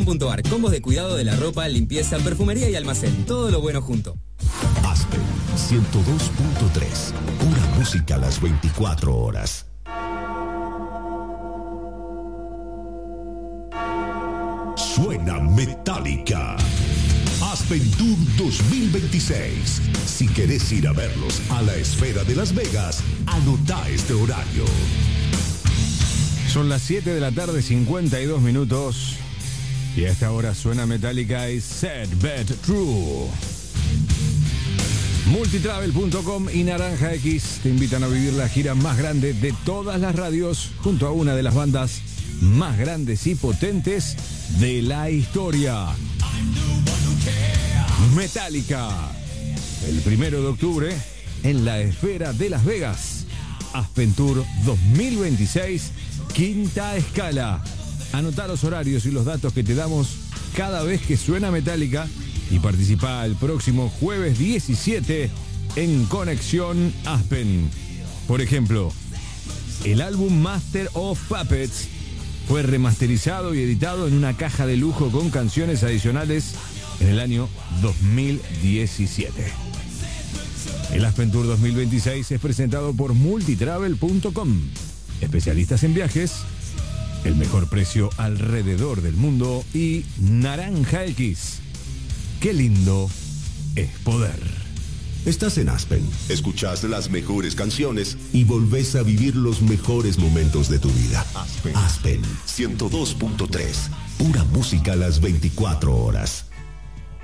Aspen.com.ar. Combos de cuidado de la ropa, limpieza, perfumería y almacén. Todo lo bueno junto. Aspen 102.3. Pura música a las 24 horas. Suena Metallica. Aspen Tour 2026. Si querés ir a verlos a la Esfera de Las Vegas, anotá este horario. Son las 7 de la tarde, 52 minutos. Y a esta hora suena Metallica y Said Bet True. Multitravel.com y Naranja X te invitan a vivir la gira más grande de todas las radios junto a una de las bandas más grandes y potentes de la historia. Metallica. El 1 de octubre en la Esfera de Las Vegas. Aspen Tour 2026, quinta escala. Anotá los horarios y los datos que te damos cada vez que suena Metallica y participa el próximo jueves 17 en Conexión Aspen. Por ejemplo, el álbum Master of Puppets fue remasterizado y editado en una caja de lujo con canciones adicionales en el año 2017. El Aspen Tour 2026 es presentado por Multitravel.com, especialistas en viajes, el mejor precio alrededor del mundo y Naranja X. Qué lindo es poder. Estás en Aspen, escuchás las mejores canciones y volvés a vivir los mejores momentos de tu vida. Aspen 102.3, pura música a las 24 horas.